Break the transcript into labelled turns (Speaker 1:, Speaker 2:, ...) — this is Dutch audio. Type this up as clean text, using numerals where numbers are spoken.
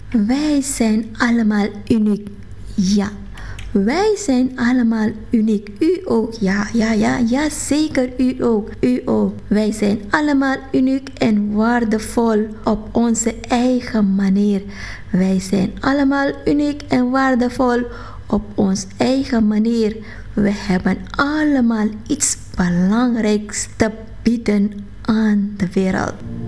Speaker 1: Wij zijn allemaal uniek. Ja, wij zijn allemaal uniek. U ook. Ja, zeker. U ook. U ook. Wij zijn allemaal uniek en waardevol op onze eigen manier. Wij zijn allemaal uniek en waardevol op onze eigen manier. We hebben allemaal iets belangrijks te bieden aan de wereld.